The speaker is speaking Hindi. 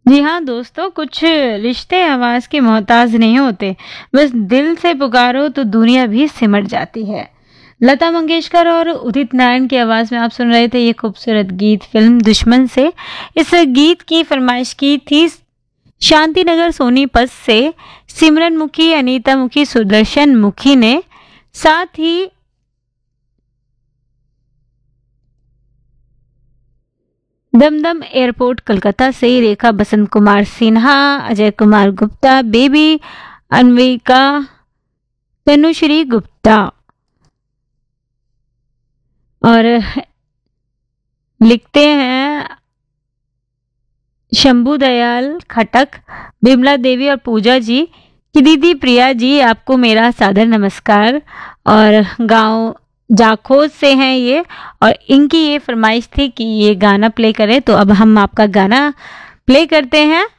जी हाँ दोस्तों, कुछ रिश्ते आवाज के मोहताज नहीं होते, बस दिल से पुकारो तो दुनिया भी सिमट जाती है। लता मंगेशकर और उदित नारायण की आवाज में आप सुन रहे थे ये खूबसूरत गीत फिल्म दुश्मन से। इस गीत की फरमाइश की थी शांतिनगर सोनीपत से सिमरन मुखी, अनीता मुखी, सुदर्शन मुखी ने। साथ ही दमदम एयरपोर्ट कलकत्ता से रेखा बसंत कुमार सिन्हा, अजय कुमार गुप्ता, बेबी अन्विका, तनुश्री गुप्ता और लिखते हैं शंभू दयाल खटक, बिमला देवी और पूजा जी की दीदी प्रिया जी, आपको मेरा सादर नमस्कार। और गांव जाखोद से हैं ये, और इनकी ये फरमाइश थी कि ये गाना प्ले करें, तो अब हम आपका गाना प्ले करते हैं।